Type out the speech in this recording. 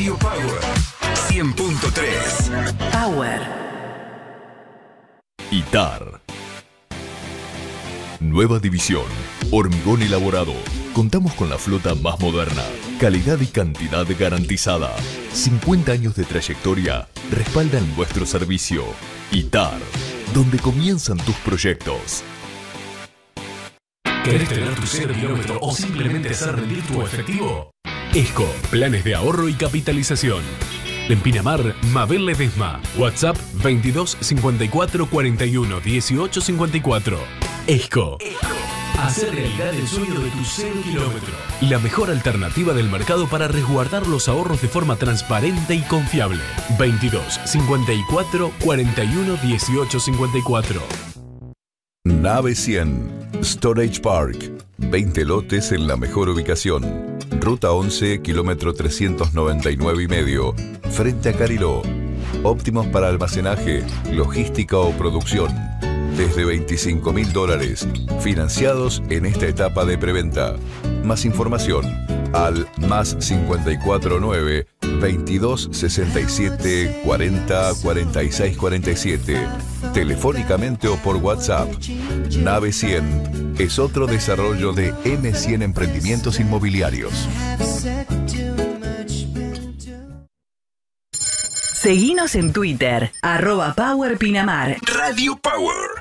Radio Power 100.3. Power. ITAR. Nueva división. Hormigón elaborado. Contamos con la flota más moderna. Calidad y cantidad garantizada. 50 años de trayectoria respaldan nuestro servicio. ITAR, donde comienzan tus proyectos. ¿Querés tener tu 0 kilómetro o simplemente hacer rendir tu efectivo? ESCO, planes de ahorro y capitalización. En Pinamar, Mabel Ledesma. WhatsApp 22 54 41 18 54. ESCO. Hacer realidad el sueño de tu 0 kilómetro. La mejor alternativa del mercado para resguardar los ahorros de forma transparente y confiable. 22 54 41 18 54. Nave 100, Storage Park, 20 lotes en la mejor ubicación. Ruta 11, kilómetro 399,5, frente a Cariló. Óptimos para almacenaje, logística o producción. Desde $25.000, financiados en esta etapa de preventa. Más información al +549 22 67 40 46 47, telefónicamente o por WhatsApp. Nave 100 es otro desarrollo de M100 Emprendimientos Inmobiliarios. Seguinos en Twitter, @PowerPinamar. Radio Power